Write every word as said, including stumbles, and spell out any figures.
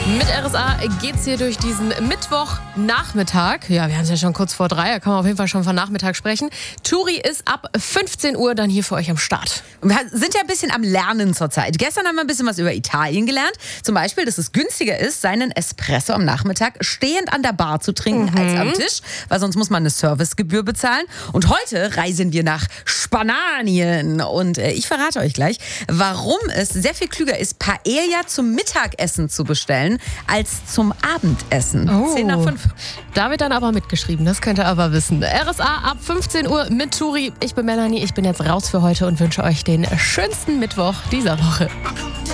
Mit R S A geht's hier durch diesen Mittwochnachmittag. Ja, wir haben es ja schon kurz vor drei, da kann man auf jeden Fall schon von Nachmittag sprechen. Touri ist ab fünfzehn Uhr dann hier für euch am Start. Wir sind ja ein bisschen am Lernen zurzeit. Gestern haben wir ein bisschen was über Italien gelernt. Zum Beispiel, dass es günstiger ist, seinen Espresso am Nachmittag stehend an der Bar zu trinken mhm. als am Tisch, weil sonst muss man eine Servicegebühr bezahlen. Und heute reisen wir nach Spanien. Und äh, ich verrate euch gleich, warum es sehr viel klüger ist, Paella zum Mittagessen zu bestellen, als zum Abendessen. Oh. zehn nach fünf. Da wird dann aber mitgeschrieben, das könnt ihr aber wissen. R S A ab fünfzehn Uhr mit Touri. Ich bin Melanie, ich bin jetzt raus für heute und wünsche euch den schönsten Mittwoch dieser Woche.